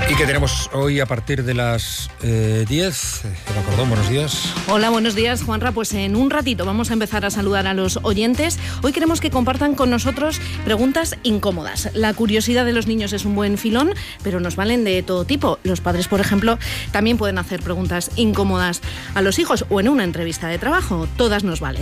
Y que tenemos hoy a partir de las 10. Eva Cordón, buenos días. Hola, buenos días, Juanra. Pues en un ratito vamos a empezar a saludar a los oyentes. Hoy queremos que compartan con nosotros preguntas incómodas. La curiosidad de los niños es un buen filón, pero nos valen de todo tipo. Los padres, por ejemplo, también pueden hacer preguntas incómodas a los hijos o en una entrevista de trabajo. Todas nos valen.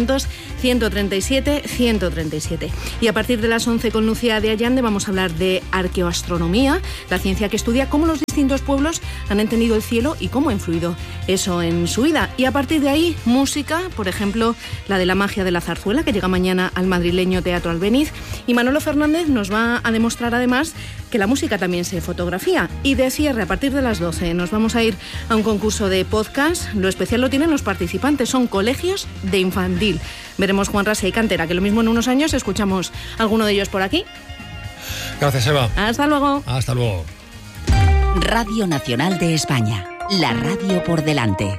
900-137-137. Y a partir de las 11 con Lucía de Allande vamos a hablar de arqueoastronomía, la ciencia que estudia cómo los distintos pueblos han entendido el cielo y cómo ha influido eso en su vida. Y a partir de ahí, música, por ejemplo, la de la magia de la zarzuela, que llega mañana al madrileño Teatro Albéniz. Y Manolo Fernández nos va a demostrar además que la música también se fotografía. Y de cierre, a partir de las 12, nos vamos a ir a un concurso de podcast. Lo especial lo tienen los participantes, son colegios de infantil. Veremos Juanra si hay cantera, que lo mismo en unos años escuchamos alguno de ellos por aquí. Gracias, Eva. Hasta luego. Hasta luego. Radio Nacional de España, la radio por delante.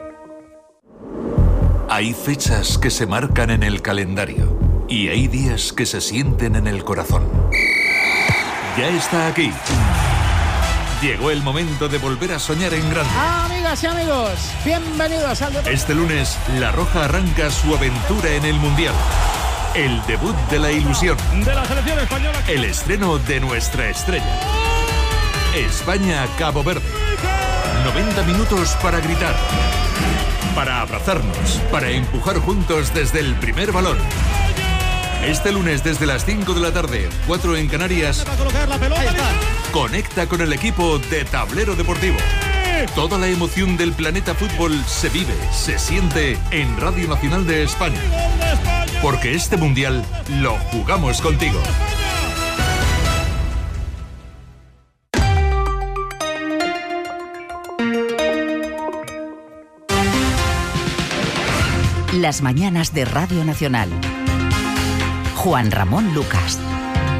Hay fechas que se marcan en el calendario y hay días que se sienten en el corazón. Ya está aquí. Llegó el momento de volver a soñar en grande. Amigas y amigos, bienvenidos al debut. Este lunes, La Roja arranca su aventura en el Mundial. El debut de la ilusión. De la selección española. El estreno de nuestra estrella. España-Cabo Verde. 90 minutos para gritar, para abrazarnos, para empujar juntos desde el primer balón. Este lunes desde las 5 de la tarde, 4 en Canarias, conecta con el equipo de Tablero Deportivo. Toda la emoción del planeta fútbol se vive, se siente en Radio Nacional de España. Porque este Mundial lo jugamos contigo. Las mañanas de Radio Nacional. Juan Ramón Lucas.